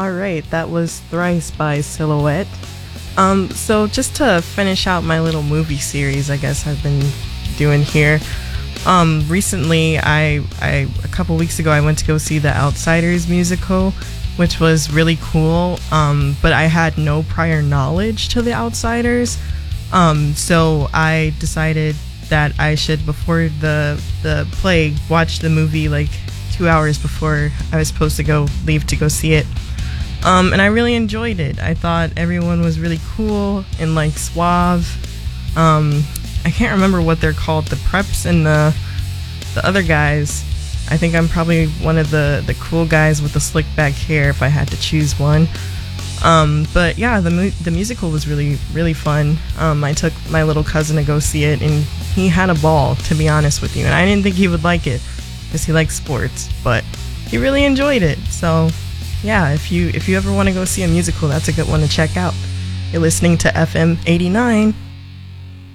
All right, that was Thrice by Silhouette. So just to finish out my little movie series, I guess I've been doing here. Recently, a couple weeks ago, I went to go see the Outsiders musical, which was really cool. But I had no prior knowledge to the Outsiders. So I decided that I should, before the play, watch the movie like 2 hours before I was supposed to leave to go see it. And I really enjoyed it. I thought everyone was really cool and like suave. I can't remember what they're called, the preps and the other guys. I think I'm probably one of the cool guys with the slick back hair if I had to choose one. But yeah, the musical was really, really fun. I took my little cousin to go see it, and he had a ball, to be honest with you. And I didn't think he would like it because he likes sports, but he really enjoyed it. So yeah, if you ever want to go see a musical, that's a good one to check out. You're listening to FM 89.